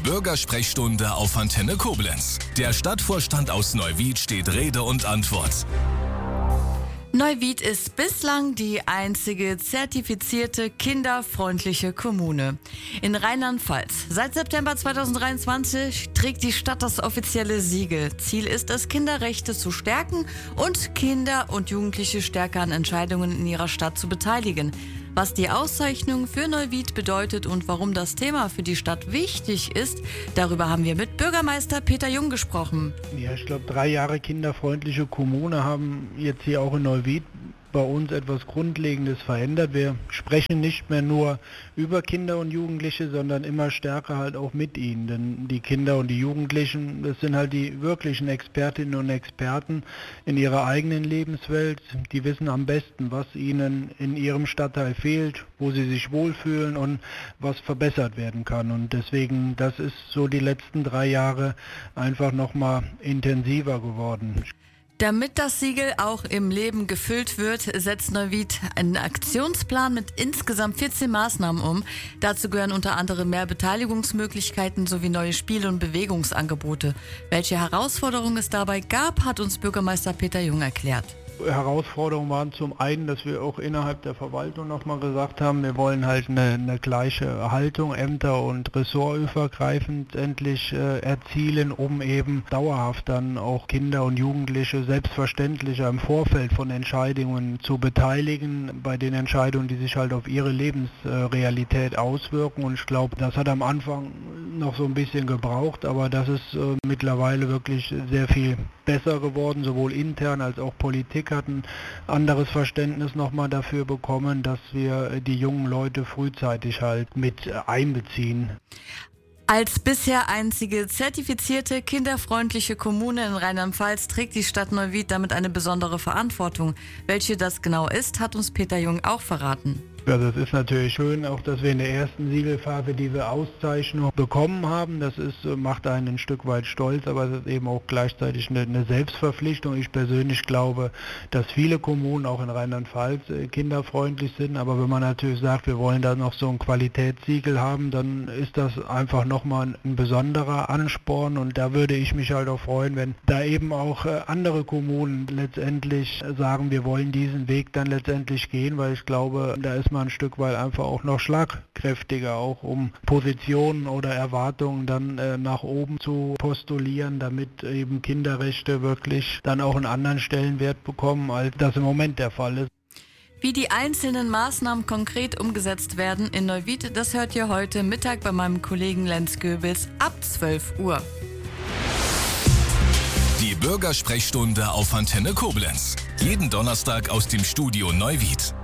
Bürgersprechstunde auf Antenne Koblenz. Der Stadtvorstand aus Neuwied steht Rede und Antwort. Neuwied ist bislang die einzige zertifizierte kinderfreundliche Kommune in Rheinland-Pfalz. Seit September 2023 trägt die Stadt das offizielle Siegel. Ziel ist es, Kinderrechte zu stärken und Kinder und Jugendliche stärker an Entscheidungen in ihrer Stadt zu beteiligen. Was die Auszeichnung für Neuwied bedeutet und warum das Thema für die Stadt wichtig ist, darüber haben wir mit Bürgermeister Peter Jung gesprochen. Ja, ich glaube, 3 Jahre kinderfreundliche Kommune haben jetzt hier auch in Neuwied bei uns etwas Grundlegendes verändert. Wir sprechen nicht mehr nur über Kinder und Jugendliche, sondern immer stärker halt auch mit ihnen. Denn die Kinder und die Jugendlichen, das sind halt die wirklichen Expertinnen und Experten in ihrer eigenen Lebenswelt. Die wissen am besten, was ihnen in ihrem Stadtteil fehlt, wo sie sich wohlfühlen und was verbessert werden kann. Und deswegen, das ist so die letzten 3 Jahre einfach nochmal intensiver geworden. Damit das Siegel auch im Leben gefüllt wird, setzt Neuwied einen Aktionsplan mit insgesamt 14 Maßnahmen um. Dazu gehören unter anderem mehr Beteiligungsmöglichkeiten sowie neue Spiel- und Bewegungsangebote. Welche Herausforderungen es dabei gab, hat uns Bürgermeister Peter Jung erklärt. Herausforderungen waren zum einen, dass wir auch innerhalb der Verwaltung nochmal gesagt haben, wir wollen halt eine gleiche Haltung, ämter- und ressortübergreifend endlich erzielen, um eben dauerhaft dann auch Kinder und Jugendliche selbstverständlicher im Vorfeld von Entscheidungen zu beteiligen, bei den Entscheidungen, die sich halt auf ihre Lebensrealität auswirken. Und ich glaube, das hat am Anfang noch so ein bisschen gebraucht, aber das ist mittlerweile wirklich sehr viel besser geworden, sowohl intern als auch Politik hat ein anderes Verständnis nochmal dafür bekommen, dass wir die jungen Leute frühzeitig halt mit einbeziehen. Als bisher einzige zertifizierte kinderfreundliche Kommune in Rheinland-Pfalz trägt die Stadt Neuwied damit eine besondere Verantwortung. Welche das genau ist, hat uns Peter Jung auch verraten. Also es ist natürlich schön, auch dass wir in der ersten Siegelphase diese Auszeichnung bekommen haben. Das macht einen ein Stück weit stolz, aber es ist eben auch gleichzeitig eine Selbstverpflichtung. Ich persönlich glaube, dass viele Kommunen auch in Rheinland-Pfalz kinderfreundlich sind, aber wenn man natürlich sagt, wir wollen da noch so ein Qualitätssiegel haben, dann ist das einfach nochmal ein besonderer Ansporn und da würde ich mich halt auch freuen, wenn da eben auch andere Kommunen letztendlich sagen, wir wollen diesen Weg dann letztendlich gehen, weil ich glaube, da ist man ein Stück weit einfach auch noch schlagkräftiger, auch um Positionen oder Erwartungen dann nach oben zu postulieren, damit eben Kinderrechte wirklich dann auch einen anderen Stellenwert bekommen, als das im Moment der Fall ist. Wie die einzelnen Maßnahmen konkret umgesetzt werden in Neuwied, das hört ihr heute Mittag bei meinem Kollegen Lenz Goebels ab 12 Uhr. Die Bürgersprechstunde auf Antenne Koblenz. Jeden Donnerstag aus dem Studio Neuwied.